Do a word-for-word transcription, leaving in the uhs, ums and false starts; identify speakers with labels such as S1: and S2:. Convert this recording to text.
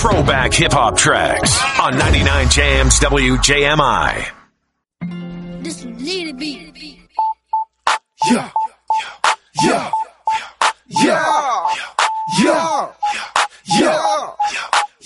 S1: throwback hip-hop tracks on ninety-nine Jams W J M I.
S2: This is Lily B.
S3: Yeah, yeah, yeah.